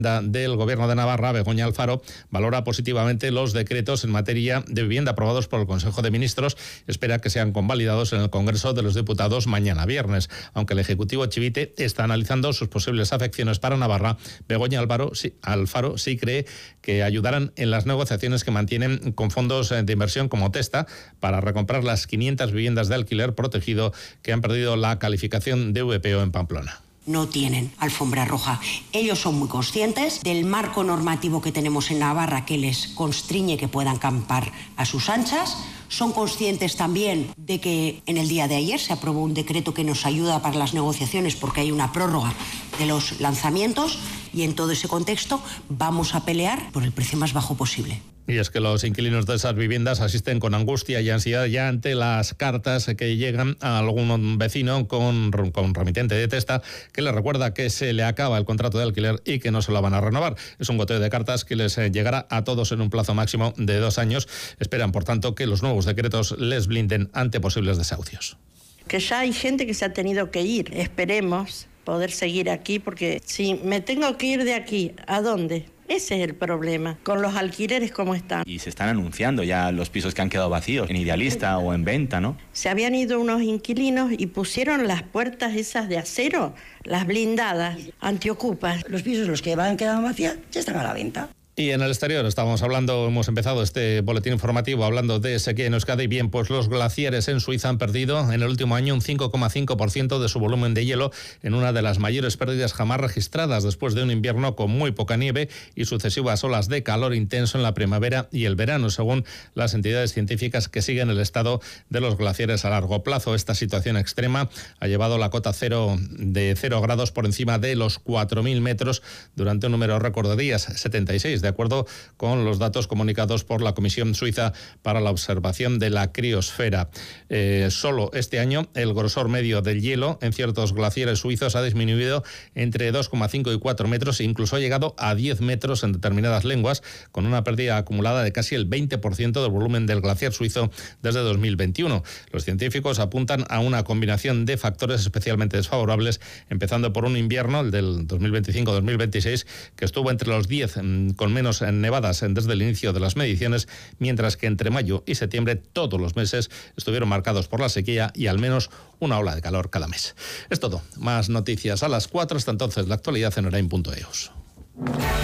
del Gobierno de Navarra, Begoña Alfaro, valora positivamente los decretos en materia de vivienda aprobados por el Consejo de Ministros. Espera que sean convalidados en el Congreso de los Diputados mañana viernes. Aunque el Ejecutivo Chivite está analizando sus posibles afecciones para Navarra, Begoña Alfaro sí cree que ayudarán en las negociaciones que mantienen con fondos de inversión como Testa para recomprar las 500 viviendas de alquiler protegido que han perdido la calificación de VPO en Pamplona. No tienen alfombra roja. Ellos son muy conscientes del marco normativo que tenemos en Navarra que les constriñe que puedan campar a sus anchas. Son conscientes también de que en el día de ayer se aprobó un decreto que nos ayuda para las negociaciones porque hay una prórroga de los lanzamientos y en todo ese contexto vamos a pelear por el precio más bajo posible. Y es que los inquilinos de esas viviendas asisten con angustia y ansiedad ya ante las cartas que llegan a algún vecino con remitente de Testa que les recuerda que se le acaba el contrato de alquiler y que no se lo van a renovar. Es un goteo de cartas que les llegará a todos en un plazo máximo de 2 años. Esperan, por tanto, que los nuevos decretos les blinden ante posibles desahucios. Que ya hay gente que se ha tenido que ir. Esperemos poder seguir aquí, porque si me tengo que ir de aquí, ¿a dónde? Ese es el problema, con los alquileres como están. Y se están anunciando ya los pisos que han quedado vacíos, en Idealista o en venta, ¿no? Se habían ido unos inquilinos y pusieron las puertas esas de acero, las blindadas, antiocupas. Los pisos, los que van quedando vacíos, ya están a la venta. Y en el exterior hemos empezado este boletín informativo hablando de sequía en Euskadi. Bien, pues los glaciares en Suiza han perdido en el último año un 5,5% de su volumen de hielo, en una de las mayores pérdidas jamás registradas después de un invierno con muy poca nieve y sucesivas olas de calor intenso en la primavera y el verano, según las entidades científicas que siguen el estado de los glaciares a largo plazo. Esta situación extrema ha llevado la cota cero de 0 grados por encima de los 4.000 metros durante un número récord de días, 76, de acuerdo con los datos comunicados por la Comisión Suiza para la Observación de la Criosfera. Solo este año el grosor medio del hielo en ciertos glaciares suizos ha disminuido entre 2,5 y 4 metros e incluso ha llegado a 10 metros en determinadas lenguas, con una pérdida acumulada de casi el 20% del volumen del glaciar suizo desde 2021. Los científicos apuntan a una combinación de factores especialmente desfavorables, empezando por un invierno, el del 2025-2026, que estuvo entre los 10 con menos nevadas desde el inicio de las mediciones, mientras que entre mayo y septiembre todos los meses estuvieron marcados por la sequía y al menos una ola de calor cada mes. Es todo. Más noticias a las 4. Hasta entonces, la actualidad en Orain.eus.